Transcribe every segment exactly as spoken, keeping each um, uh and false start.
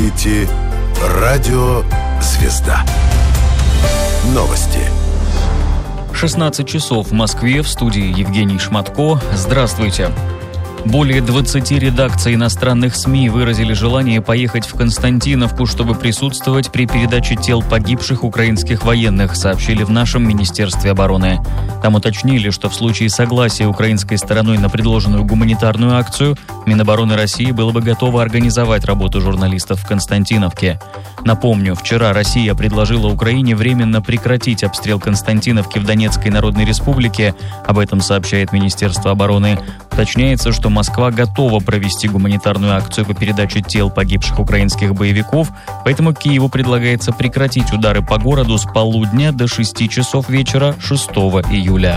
слушаете Радио «Звезда». Новости. шестнадцать часов в Москве, в студии Евгений Шматко. Здравствуйте. Более двадцати редакций иностранных СМИ выразили желание поехать в Константиновку, чтобы присутствовать при передаче тел погибших украинских военных, сообщили в нашем Министерстве обороны. Там уточнили, что в случае согласия украинской стороной на предложенную гуманитарную акцию, Минобороны России было бы готово организовать работу журналистов в Константиновке. Напомню, вчера Россия предложила Украине временно прекратить обстрел Константиновки в Донецкой Народной Республике. Об этом сообщает Министерство обороны. Уточняется, что Москва готова провести гуманитарную акцию по передаче тел погибших украинских боевиков, поэтому Киеву предлагается прекратить удары по городу с полудня до шести часов вечера шестого июля.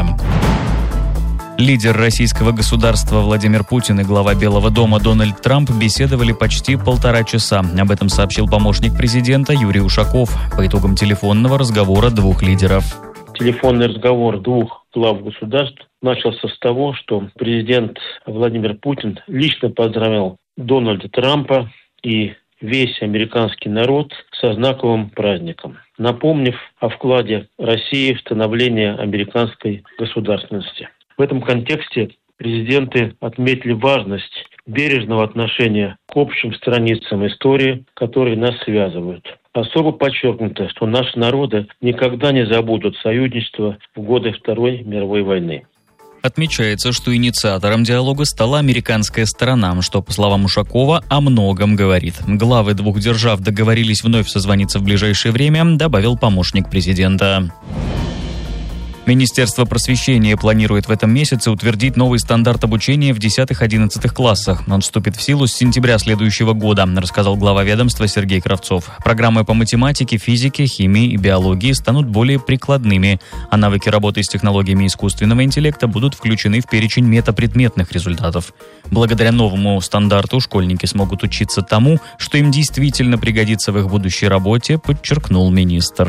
Лидер российского государства Владимир Путин и глава Белого дома Дональд Трамп беседовали почти полтора часа. Об этом сообщил помощник президента Юрий Ушаков по итогам телефонного разговора двух лидеров. Телефонный разговор двух глав государств начался с того, что президент Владимир Путин лично поздравил Дональда Трампа и весь американский народ со знаковым праздником, напомнив о вкладе России в становление американской государственности. В этом контексте президенты отметили важность бережного отношения к общим страницам истории, которые нас связывают. Особо подчеркнуто, что наши народы никогда не забудут союзничество в годы Второй мировой войны. Отмечается, что инициатором диалога стала американская сторона, что, по словам Ушакова, о многом говорит. Главы двух держав договорились вновь созвониться в ближайшее время, добавил помощник президента. Министерство просвещения планирует в этом месяце утвердить новый стандарт обучения в десятых-одиннадцатых классах. Он вступит в силу с сентября следующего года, рассказал глава ведомства Сергей Кравцов. Программы по математике, физике, химии и биологии станут более прикладными, а навыки работы с технологиями искусственного интеллекта будут включены в перечень метапредметных результатов. Благодаря новому стандарту школьники смогут учиться тому, что им действительно пригодится в их будущей работе, подчеркнул министр.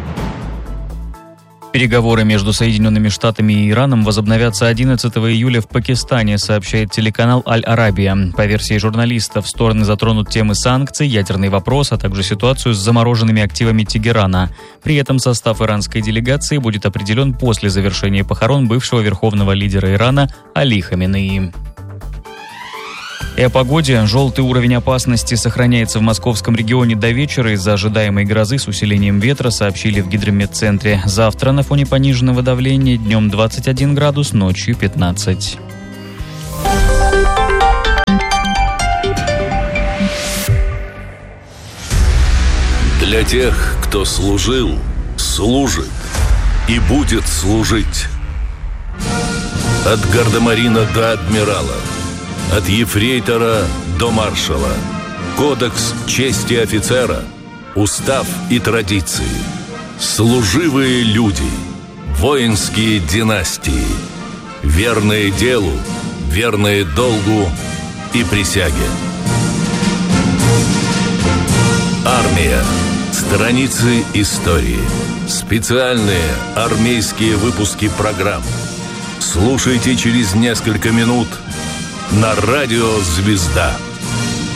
Переговоры между Соединенными Штатами и Ираном возобновятся одиннадцатого июля в Пакистане, сообщает телеканал Аль-Арабия. По версии журналистов, стороны затронут темы санкций, ядерный вопрос, а также ситуацию с замороженными активами Тегерана. При этом состав иранской делегации будет определен после завершения похорон бывшего верховного лидера Ирана Али Хаминеи. И о погоде. Желтый уровень опасности сохраняется в московском регионе до вечера из-за ожидаемой грозы с усилением ветра, сообщили в гидрометцентре. Завтра на фоне пониженного давления днем двадцать один градус, ночью пятнадцать. Для тех, кто служил, служит и будет служить. От гардемарина до адмирала. От ефрейтора до маршала. Кодекс чести офицера. Устав и традиции. Служивые люди. Воинские династии. Верные делу, верные долгу и присяге. Армия. Страницы истории. Специальные армейские выпуски программ. Слушайте через несколько минут на радио «Звезда».